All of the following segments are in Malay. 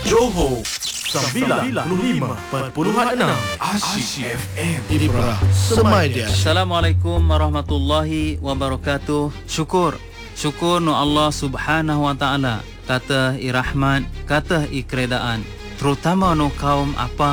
Johor 95.6 Asyik FM Ibrah Semaidia. Assalamualaikum warahmatullahi wabarakatuh. Syukur nu Allah subhanahu wa ta'ala kata irahmat, kata ikredaan, terutama nu kaum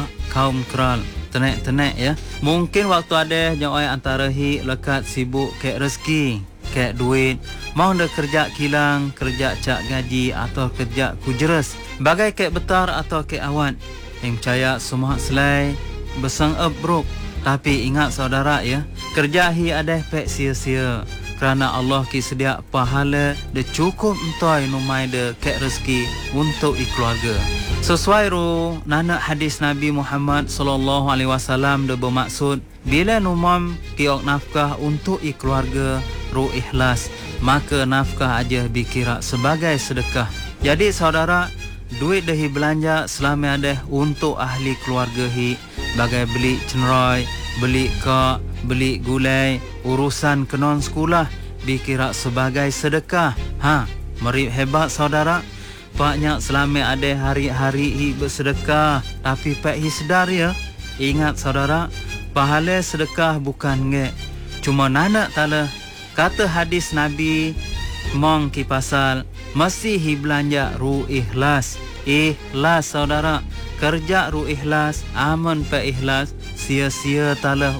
keral tenek ya. Mungkin waktu ada jawai antara hi lekat sibuk kek rezeki, kek duit, mau dah kerja kilang, kerja cak gaji atau kerja kujeres, bagai kek betar atau kek awan. Yang percaya semua selai besang ebruk. Tapi ingat saudara ya, kerja hi ada pek sia-sia. Kerana Allah ki sedia pahala de cukup entoi numai de kek rezeki untuk keluarga. Sesuai ru nana hadis Nabi Muhammad sallallahu alaihi wasallam de bermaksud bila numam kiok nafkah untuk keluarga ru ikhlas, maka nafkah aja dikira sebagai sedekah. Jadi saudara, duit dah belanja selama ada untuk ahli keluarga hi, bagai beli cenroy, beli kak, beli gulai, urusan kenon sekolah dikira sebagai sedekah. Merip hebat saudara. Paknya selama ada hari-hari hi bersedekah, tapi pak hi sedar ya. Ingat saudara, pahala sedekah bukan nge cuma nanak tala. Kata hadis Nabi mong ki pasal mesti hi belanja ru ikhlas. Ikhlas saudara, kerja ru ikhlas, aman pa ikhlas, sia-sia talah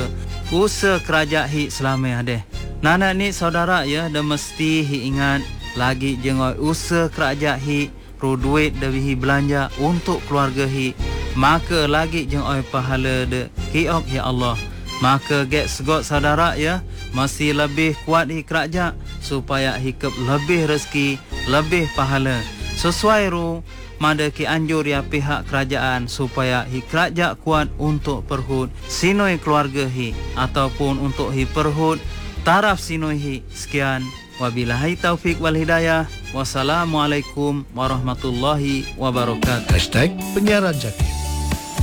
usaha kerja hi selama ada. Nana ni saudara ya, dah mesti hi ingat lagi jengoi usaha kerja hi ru duit dah hi belanja untuk keluarga hi, maka lagi jengoi pahala de kiok ya Allah. Maka get segot saudara ya, masih lebih kuat hi kerja supaya hidup lebih rezeki, lebih pahala. Sesuai ru mada ki anjur ya pihak kerajaan supaya hi kerja kuat untuk perhut sinoi keluarga hi ataupun untuk hi perhut taraf sinoi hi. Sekian, wabillahi taufik wal hidayah. Wassalamualaikum warahmatullahi wabarakatuh. #Penyiaran Jaki.